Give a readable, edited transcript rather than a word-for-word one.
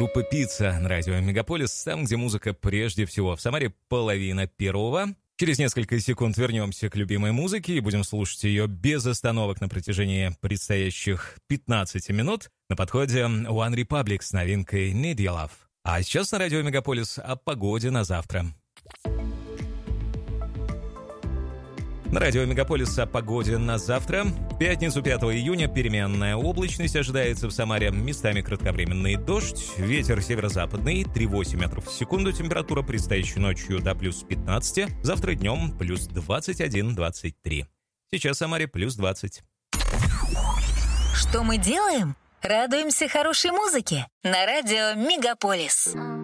группы «Пицца» на радио «Мегаполис», там, где музыка прежде всего. В Самаре 1:30. Через несколько секунд вернемся к любимой музыке и будем слушать ее без остановок на протяжении предстоящих 15 минут. На подходе One Republic с новинкой «Need Your Love». А сейчас на радио «Мегаполис» о погоде на завтра. На радио «Мегаполис» о погоде на завтра. В пятницу, 5 июня, переменная облачность ожидается в Самаре. Местами кратковременный дождь. Ветер северо-западный, 3,8 метров в секунду. Температура предстоящей ночью до плюс 15. Завтра днем плюс 21-23. Сейчас в Самаре плюс 20. Что мы делаем? Радуемся хорошей музыке на радио «Мегаполис».